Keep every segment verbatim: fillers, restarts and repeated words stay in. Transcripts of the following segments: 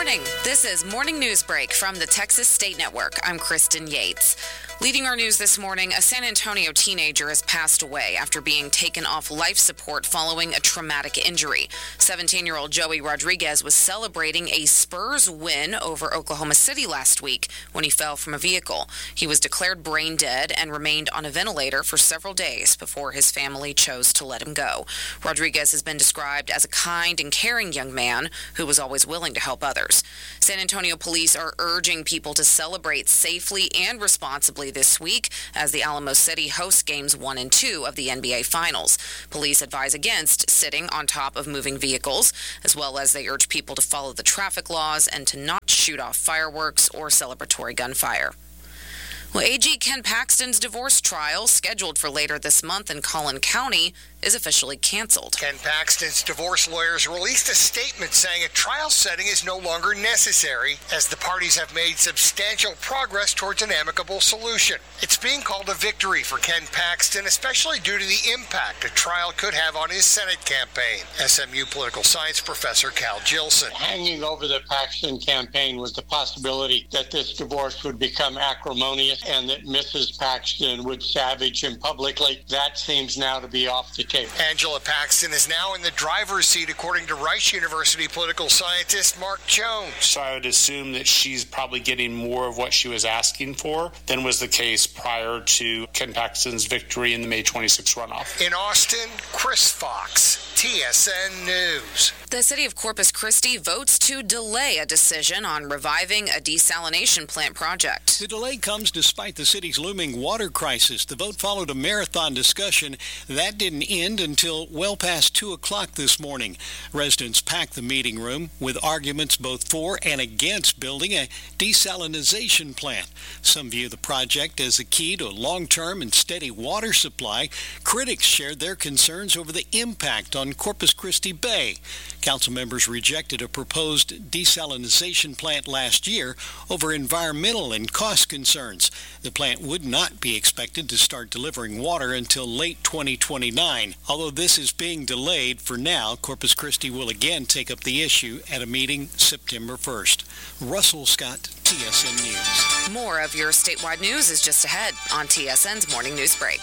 morning. This is Morning News Break from the Texas State Network. I'm Kristen Yates. Leading our news this morning, a San Antonio teenager has passed away after being taken off life support following a traumatic injury. seventeen-year-old Joey Rodriguez was celebrating a Spurs win over Oklahoma City last week when he fell from a vehicle. He was declared brain dead and remained on a ventilator for several days before his family chose to let him go. Rodriguez has been described as a kind and caring young man who was always willing to help others. San Antonio police are urging people to celebrate safely and responsibly this week as the Alamo City hosts games one and two of the N B A Finals. Police advise against sitting on top of moving vehicles, as well as they urge people to follow the traffic laws and to not shoot off fireworks or celebratory gunfire. Well, A G Ken Paxton's divorce trial, scheduled for later this month in Collin County, is officially canceled. Ken Paxton's divorce lawyers released a statement saying a trial setting is no longer necessary as the parties have made substantial progress towards an amicable solution. It's being called a victory for Ken Paxton, especially due to the impact a trial could have on his Senate campaign. S M U political science professor Cal Gilson. Hanging over the Paxton campaign was the possibility that this divorce would become acrimonious and that Missus Paxton would savage him publicly. That seems now to be off the table. Angela Paxton is now in the driver's seat, according to Rice University political scientist Mark Jones. So I would assume that she's probably getting more of what she was asking for than was the case prior to Ken Paxton's victory in the May twenty-sixth runoff. In Austin, Chris Fox, T S N News. The city of Corpus Christi votes to delay a decision on reviving a desalination plant project. The delay comes despite the city's looming water crisis. The vote followed a marathon discussion. That didn't end until well past two o'clock this morning. Residents packed the meeting room with arguments both for and against building a desalination plant. Some view the project as a key to a long-term and steady water supply. Critics shared their concerns over the impact on Corpus Christi Bay. Council members rejected a proposed desalination plant last year over environmental and cost concerns. The plant would not be expected to start delivering water until late twenty twenty-nine. Although this is being delayed for now, Corpus Christi will again take up the issue at a meeting September first. Russell Scott, T S N News. More of your statewide news is just ahead on T S N's Morning News Break.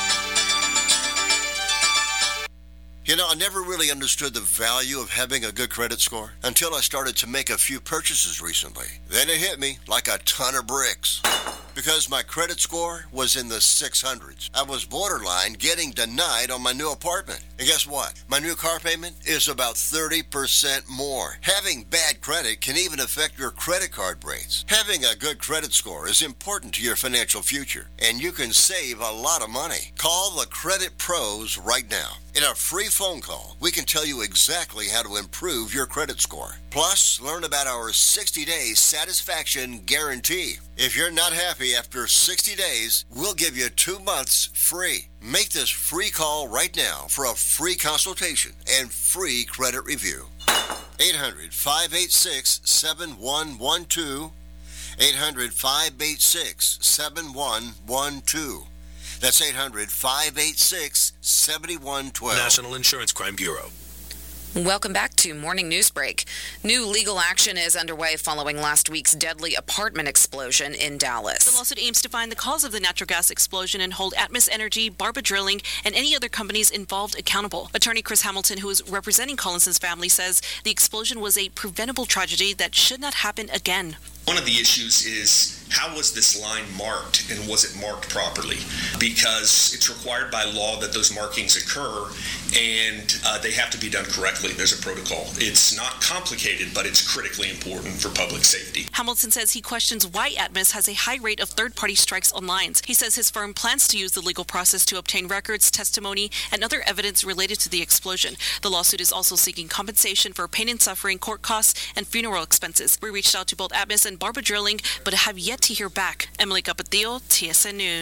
You know, I never really understood the value of having a good credit score until I started to make a few purchases recently. Then it hit me like a ton of bricks. Because my credit score was in the six hundreds. I was borderline getting denied on my new apartment. And guess what? My new car payment is about thirty percent more. Having bad credit can even affect your credit card rates. Having a good credit score is important to your financial future, and you can save a lot of money. Call the Credit Pros right now. In a free phone call, we can tell you exactly how to improve your credit score. Plus, learn about our sixty-day satisfaction guarantee. If you're not happy after sixty days, we'll give you two months free. Make this free call right now for a free consultation and free credit review. eight hundred, five eight six, seven one one two. eight hundred, five eight six, seven one one two. That's eight hundred, five eight six, seven one one two. National Insurance Crime Bureau. Welcome back to Morning News Break. New legal action is underway following last week's deadly apartment explosion in Dallas. The lawsuit aims to find the cause of the natural gas explosion and hold Atmos Energy, Barba Drilling, and any other companies involved accountable. Attorney Chris Hamilton, who is representing Collinson's family, says the explosion was a preventable tragedy that should not happen again. One of the issues is, how was this line marked, and was it marked properly? Because it's required by law that those markings occur, and uh, they have to be done correctly. There's a protocol. It's not complicated, but it's critically important for public safety. Hamilton says he questions why Atmos has a high rate of third-party strikes on lines. He says his firm plans to use the legal process to obtain records, testimony, and other evidence related to the explosion. The lawsuit is also seeking compensation for pain and suffering, court costs, and funeral expenses. We reached out to both Atmos and Barba Drilling, but have yet to hear back. Emily Capatillo, T S N News.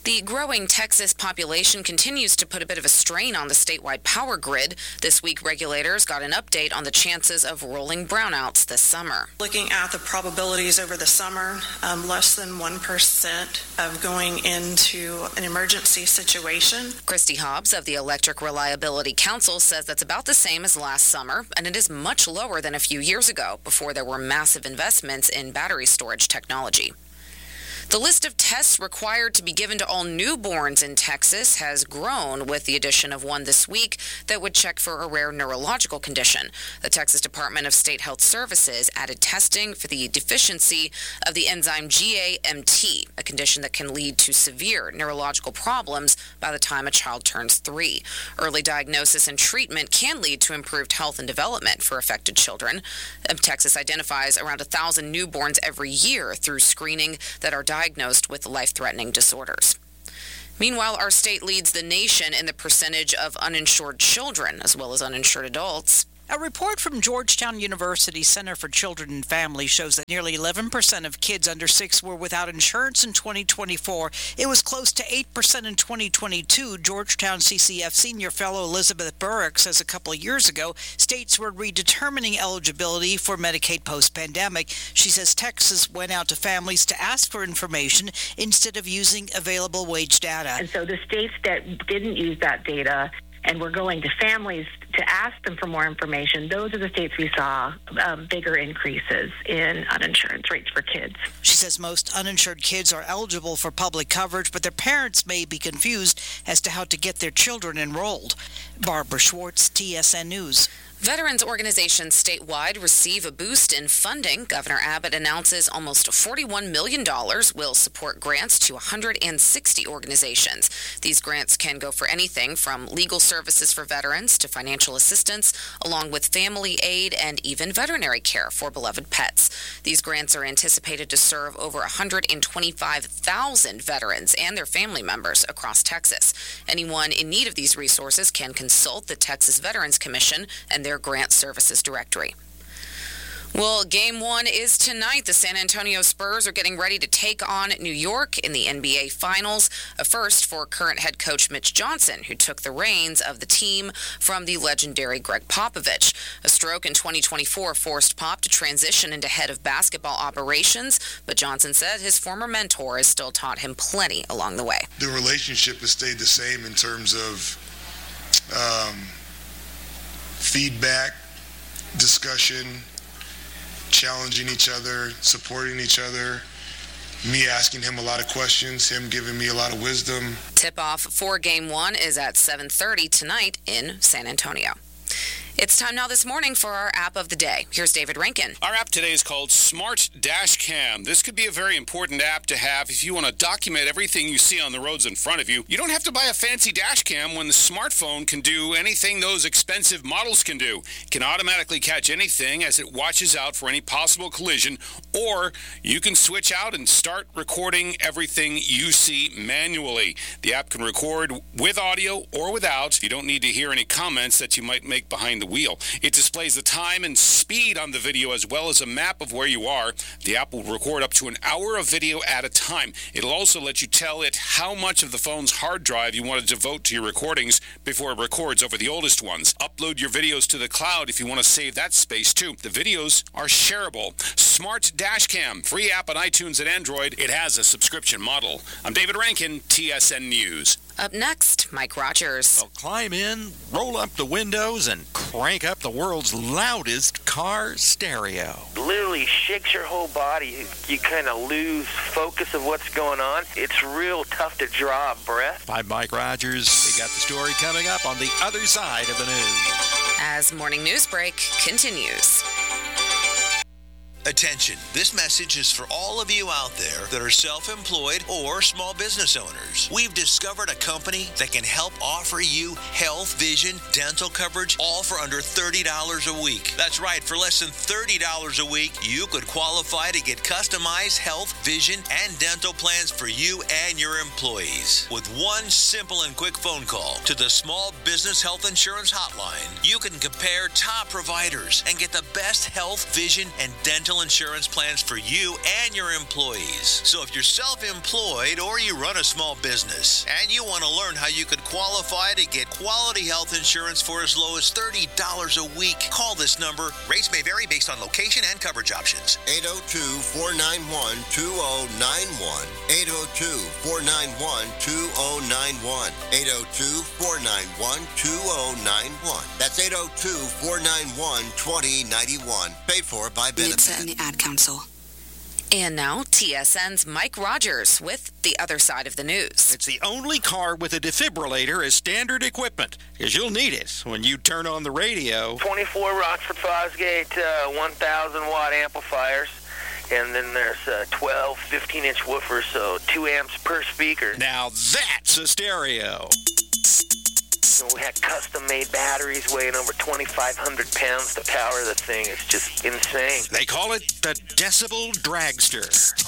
The growing Texas population continues to put a bit of a strain on the statewide power grid. This week, regulators got an update on the chances of rolling brownouts this summer. Looking at the probabilities over the summer, um, less than one percent of going into an emergency situation. Christy Hobbs of the Electric Reliability Council says that's about the same as last summer, and it is much lower than a few years ago before there were massive investments in battery storage technology. The list of tests required to be given to all newborns in Texas has grown with the addition of one this week that would check for a rare neurological condition. The Texas Department of State Health Services added testing for the deficiency of the enzyme G A M T, a condition that can lead to severe neurological problems by the time a child turns three. Early diagnosis and treatment can lead to improved health and development for affected children. Texas identifies around one thousand newborns every year through screening that are diagnosed with life-threatening disorders. Meanwhile, our state leads the nation in the percentage of uninsured children as well as uninsured adults. A report from Georgetown University Center for Children and Families shows that nearly eleven percent of kids under six were without insurance in twenty twenty-four. It was close to eight percent in twenty twenty-two. Georgetown C C F senior fellow Elizabeth Burrick says a couple of years ago, states were redetermining eligibility for Medicaid post-pandemic. She says Texas went out to families to ask for information instead of using available wage data. And so the states that didn't use that data and we're going to families to ask them for more information, those are the states we saw um, bigger increases in uninsurance rates for kids. She says most uninsured kids are eligible for public coverage, but their parents may be confused as to how to get their children enrolled. Barbara Schwartz, T S N News. Veterans organizations statewide receive a boost in funding. Governor Abbott announces almost forty-one million dollars will support grants to one hundred sixty organizations. These grants can go for anything from legal services for veterans to financial assistance, along with family aid and even veterinary care for beloved pets. These grants are anticipated to serve over one hundred twenty-five thousand veterans and their family members across Texas. Anyone in need of these resources can consult the Texas Veterans Commission and their grant services directory. Well, game one is tonight. The San Antonio Spurs are getting ready to take on New York in the N B A Finals, a first for current head coach Mitch Johnson, who took the reins of the team from the legendary Greg Popovich. A stroke in twenty twenty-four forced Pop to transition into head of basketball operations, but Johnson said his former mentor has still taught him plenty along the way. The relationship has stayed the same in terms of um, feedback, discussion, challenging each other, supporting each other, me asking him a lot of questions, him giving me a lot of wisdom. Tip-off for Game one is at seven thirty tonight in San Antonio. It's time now this morning for our app of the day. Here's David Rankin. Our app today is called Smart Dash Cam. This could be a very important app to have if you want to document everything you see on the roads in front of you. You don't have to buy a fancy dash cam when the smartphone can do anything those expensive models can do. It can automatically catch anything as it watches out for any possible collision, or you can switch out and start recording everything you see manually. The app can record with audio or without. You don't need to hear any comments that you might make behind the wheel. It displays the time and speed on the video as well as a map of where you are. The app will record up to an hour of video at a time. It'll also let you tell it how much of the phone's hard drive you want to devote to your recordings before it records over the oldest ones. Upload your videos to the cloud if you want to save that space too. The videos are shareable. Smart Dash Cam, free app on iTunes and Android. It has a subscription model. I'm David Rankin, T S N News. Up next, Mike Rogers. Well, climb in, roll up the windows, and crank up the world's loudest car stereo. Literally shakes your whole body. You, you kind of lose focus of what's going on. It's real tough to draw a breath. I'm Mike Rogers. We got the story coming up on the other side of the news. As Morning News Break continues. Attention, this message is for all of you out there that are self-employed or small business owners. We've discovered a company that can help offer you health, vision, dental coverage, all for under thirty dollars a week. That's right, for less than thirty dollars a week, you could qualify to get customized health, vision, and dental plans for you and your employees. With one simple and quick phone call to the Small Business Health Insurance Hotline, you can compare top providers and get the best health, vision, and dental dental insurance plans for you and your employees. So if you're self-employed or you run a small business and you want to learn how you could qualify to get quality health insurance for as low as thirty dollars a week, call this number. Rates may vary based on location and coverage options. eight oh two, four nine one, two oh nine one. eight oh two, four nine one, two oh nine one. eight oh two, four nine one, two oh nine one. That's eight oh two, four nine one, two oh nine one. Paid for by Benefit. And the Ad Council. And now, T S N's Mike Rogers with the other side of the news. It's the only car with a defibrillator as standard equipment, because you'll need it when you turn on the radio. twenty-four Rockford Fosgate uh, one thousand watt amplifiers. And then there's uh, twelve fifteen-inch woofers, so two amps per speaker. Now that's a stereo. And we had custom-made batteries weighing over twenty-five hundred pounds to power the thing. It's just insane. They call it the Decibel Dragster.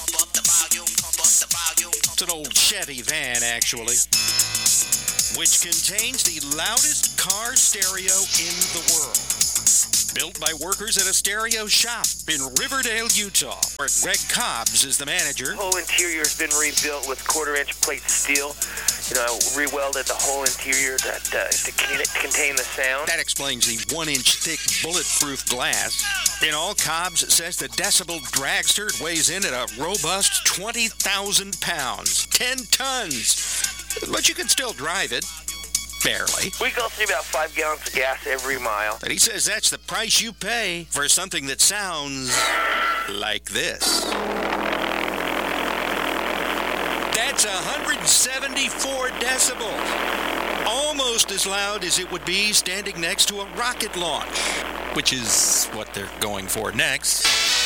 It's an old Chevy van, actually, which contains the loudest car stereo in the world. Built by workers at a stereo shop in Riverdale, Utah, where Greg Cobbs is the manager. The whole interior has been rebuilt with quarter-inch plate steel. You know, I re-welded the whole interior that, uh, to contain the sound. That explains the one-inch thick bulletproof glass. In all, Cobbs says the Decibel Dragster weighs in at a robust twenty thousand pounds, ten tons. But you can still drive it. Barely. We go through about five gallons of gas every mile. But he says that's the price you pay for something that sounds like this. That's one hundred seventy-four decibels. Almost as loud as it would be standing next to a rocket launch, which is what they're going for next.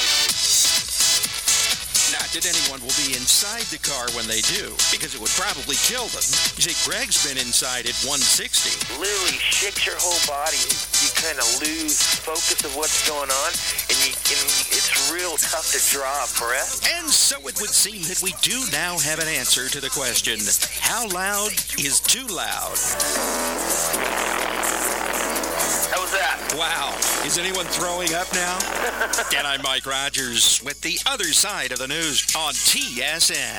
Not that anyone will be inside the car when they do, because it would probably kill them. You see, Greg's been inside at one sixty. Literally shakes your whole body. You kind of lose focus of what's going on, and, you, and it's real tough to draw a breath. And so it would seem that we do now have an answer to the question, how loud is too loud? How was that? Wow. Is anyone throwing up now? And I'm Mike Rogers with the other side of the news on T S N.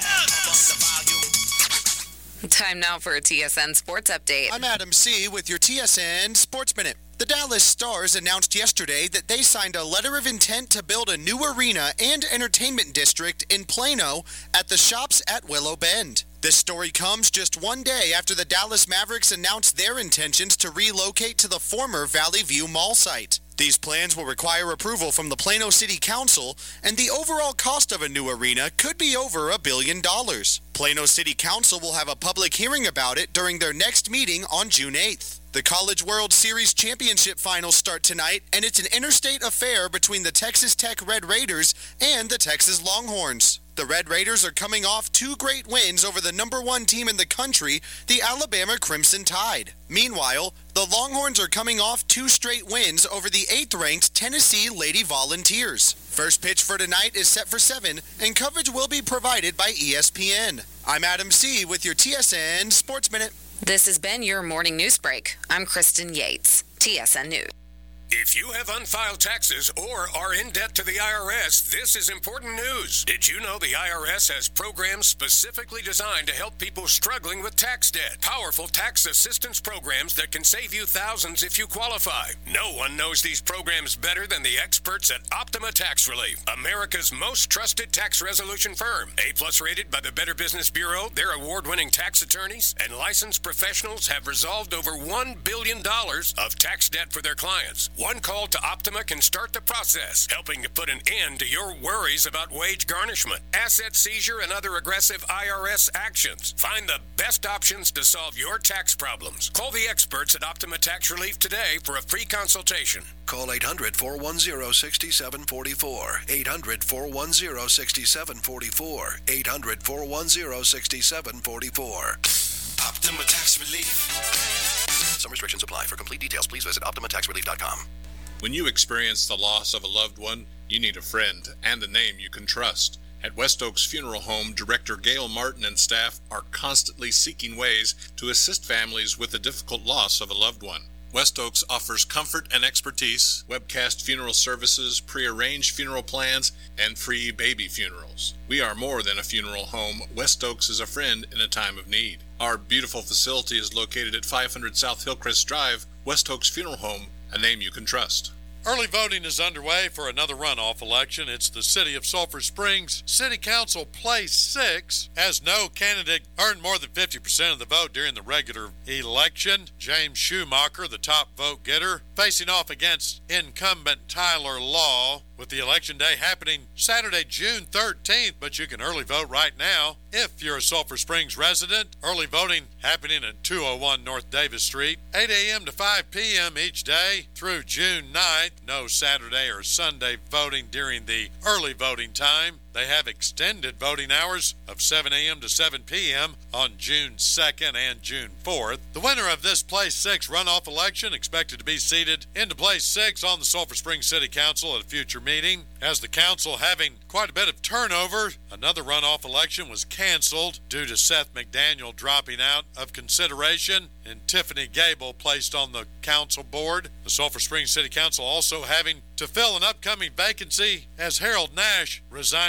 Time now for a T S N Sports Update. I'm Adam C. with your T S N Sports Minute. The Dallas Stars announced yesterday that they signed a letter of intent to build a new arena and entertainment district in Plano at the Shops at Willow Bend. This story comes just one day after the Dallas Mavericks announced their intentions to relocate to the former Valley View Mall site. These plans will require approval from the Plano City Council, and the overall cost of a new arena could be over a billion dollars. Plano City Council will have a public hearing about it during their next meeting on June eighth. The College World Series championship finals start tonight, and it's an interstate affair between the Texas Tech Red Raiders and the Texas Longhorns. The Red Raiders are coming off two great wins over the number one team in the country, the Alabama Crimson Tide. Meanwhile, the Longhorns are coming off two straight wins over the eighth-ranked Tennessee Lady Volunteers. First pitch for tonight is set for seven, and coverage will be provided by E S P N. I'm Adam C. with your T S N Sports Minute. This has been your morning news break. I'm Kristen Yates, T S N News. If you have unfiled taxes or are in debt to the I R S, this is important news. Did you know the I R S has programs specifically designed to help people struggling with tax debt? Powerful tax assistance programs that can save you thousands if you qualify. No one knows these programs better than the experts at Optima Tax Relief, America's most trusted tax resolution firm. A-plus rated by the Better Business Bureau, their award-winning tax attorneys and licensed professionals have resolved over one billion dollars of tax debt for their clients. One call to Optima can start the process, helping to put an end to your worries about wage garnishment, asset seizure, and other aggressive I R S actions. Find the best options to solve your tax problems. Call the experts at Optima Tax Relief today for a free consultation. Call eight hundred, four one zero, six seven four four. eight hundred, four one zero, six seven four four. eight hundred, four one zero, six seven four four. Optima Tax Relief. Some restrictions apply. For complete details, please visit optima tax relief dot com. When you experience the loss of a loved one, you need a friend and a name you can trust. At West Oaks Funeral Home, Director Gail Martin and staff are constantly seeking ways to assist families with the difficult loss of a loved one. West Oaks offers comfort and expertise, webcast funeral services, pre-arranged funeral plans, and free baby funerals. We are more than a funeral home. West Oaks is a friend in a time of need. Our beautiful facility is located at five hundred South Hillcrest Drive, West Oaks Funeral Home, a name you can trust. Early voting is underway for another runoff election. It's the City of Sulphur Springs City Council Place six. As no candidate earned more than fifty percent of the vote during the regular election, James Schumacher, the top vote getter, facing off against incumbent Tyler Law, with the election day happening Saturday, June thirteenth, but you can early vote right now. If you're a Sulphur Springs resident, early voting happening at two oh one North Davis Street, eight a.m. to five p.m. each day through June ninth. No Saturday or Sunday voting during the early voting time. They have extended voting hours of seven a.m. to seven p.m. on June second and June fourth. The winner of this Place six runoff election expected to be seated into Place six on the Sulphur Springs City Council at a future meeting. As the council having quite a bit of turnover, another runoff election was canceled due to Seth McDaniel dropping out of consideration and Tiffany Gable placed on the council board. The Sulphur Springs City Council also having to fill an upcoming vacancy as Harold Nash resigned